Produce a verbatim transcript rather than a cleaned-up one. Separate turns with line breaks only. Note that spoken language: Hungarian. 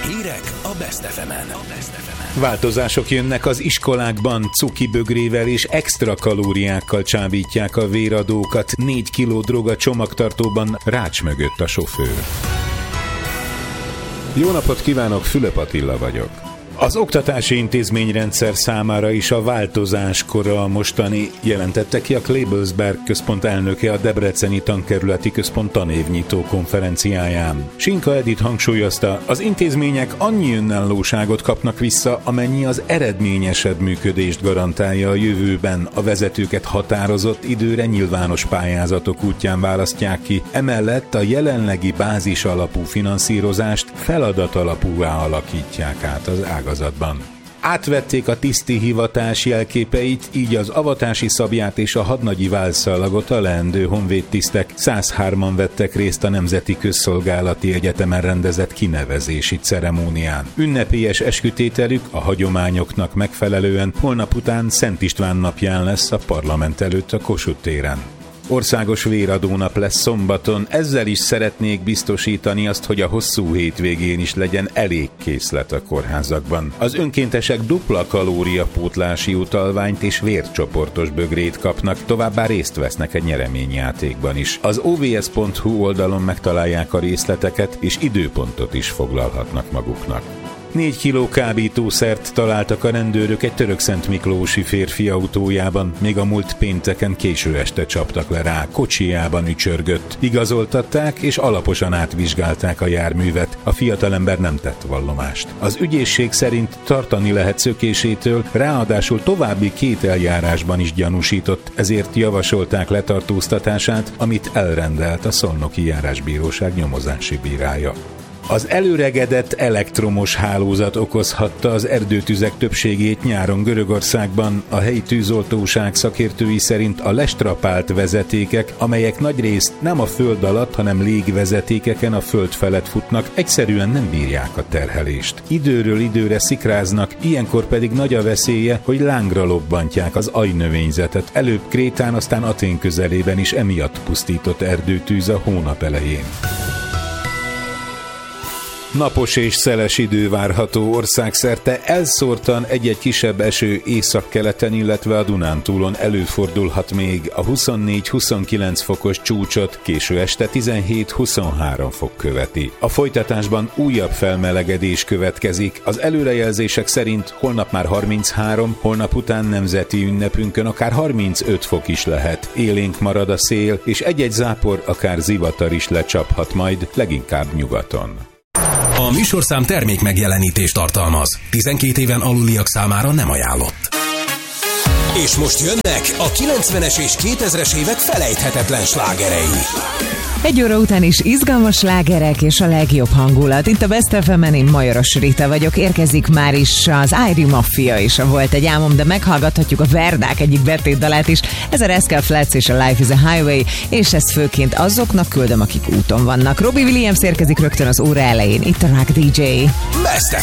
Hírek a Best ef emen.
Változások jönnek az iskolákban, cuki bögrével és extra kalóriákkal csábítják a véradókat. Négy kiló drog a csomagtartóban, rács mögött a sofőr. Jó napot kívánok, Fülöp Attila vagyok. Az oktatási intézményrendszer számára is a változás kora a mostani, jelentette ki a Klebersberg Központ elnöke a Debreceni Tankerületi Központ tanévnyitó konferenciáján. Sinka Edith hangsúlyozta, az intézmények annyi önállóságot kapnak vissza, amennyi az eredményesebb működést garantálja a jövőben. A vezetőket határozott időre nyilvános pályázatok útján választják ki, emellett a jelenlegi bázis alapú finanszírozást feladat alapúvá alakítják át az ágazatban. Átvették a tiszti hivatás jelképeit, így az avatási szablyát és a hadnagyi válszallagot a leendő honvédtisztek. száz hárman vettek részt a Nemzeti Közszolgálati Egyetemen rendezett kinevezési ceremónián. Ünnepélyes eskütételük a hagyományoknak megfelelően holnap után Szent István napján lesz a parlament előtt a Kossuth téren. Országos véradónap lesz szombaton, ezzel is szeretnék biztosítani azt, hogy a hosszú hétvégén is legyen elég készlet a kórházakban. Az önkéntesek dupla kalóriapótlási utalványt és vércsoportos bögrét kapnak, továbbá részt vesznek egy nyereményjátékban is. Az o vé es pont hu oldalon megtalálják a részleteket, és időpontot is foglalhatnak maguknak. Négy kiló kábítószert találtak a rendőrök egy törökszentmiklósi férfi autójában, még a múlt pénteken késő este csaptak le rá, kocsijában ücsörgött. Igazoltatták és alaposan átvizsgálták a járművet, a fiatalember nem tett vallomást. Az ügyészség szerint tartani lehet szökésétől, ráadásul további két eljárásban is gyanúsított, ezért javasolták letartóztatását, amit elrendelt a Szolnoki Járásbíróság nyomozási bírája. Az előregedett elektromos hálózat okozhatta az erdőtüzek többségét nyáron Görögországban. A helyi tűzoltóság szakértői szerint a lestrapált vezetékek, amelyek nagyrészt nem a föld alatt, hanem légvezetékeken a föld felett futnak, egyszerűen nem bírják a terhelést. Időről időre szikráznak, ilyenkor pedig nagy a veszélye, hogy lángra lobbantják az ajnövényzetet. Előbb Krétán, aztán Atén közelében is emiatt pusztított erdőtűz a hónap elején. Napos és szeles idő várható országszerte, elszórtan egy-egy kisebb eső északkeleten, illetve a Dunántúlon előfordulhat még. A huszonnégy-huszonkilenc fokos csúcsot késő este tizenhét-huszonhárom fok követi. A folytatásban újabb felmelegedés következik. Az előrejelzések szerint holnap már harminchárom, holnap után nemzeti ünnepünkön akár harmincöt fok is lehet. Élénk marad a szél, és egy-egy zápor, akár zivatar is lecsaphat majd, leginkább nyugaton.
A műsorszám termék megjelenítést tartalmaz. tizenkét éven aluliak számára nem ajánlott. És most jönnek a kilencvenes és kétezres évek felejthetetlen slágerei.
Egy óra után is izgalmas slágerek és a legjobb hangulat. Itt a Best ef emen, én Majoros Rita vagyok. Érkezik már is az Airy Mafia és a Volt egy álmom, de meghallgathatjuk a Verdák egyik betétdalát is. Ez a Rascal Flatts és a Life is a Highway, és ezt főként azoknak küldöm, akik úton vannak. Robbie Williams érkezik rögtön az óra elején. Itt a Rock dé dzsé.
Best